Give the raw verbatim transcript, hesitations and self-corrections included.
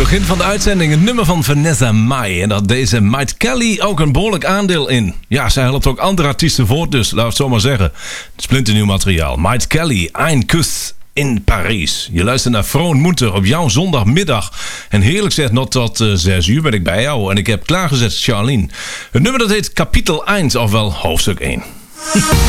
begin van de uitzending een nummer van Vanessa Mai. En dat deze Mike Kelly ook een behoorlijk aandeel in. Ja, zij helpt ook andere artiesten voort, dus laat het zo maar zeggen. Splinternieuw materiaal. Mike Kelly, Ein Kuss in Parijs. Je luistert naar Vroon Moenter op jouw zondagmiddag. En heerlijk zeg, nog tot uh, zes uur ben ik bij jou. En ik heb klaargezet Charlene. Het nummer dat heet Kapitel één, ofwel hoofdstuk één.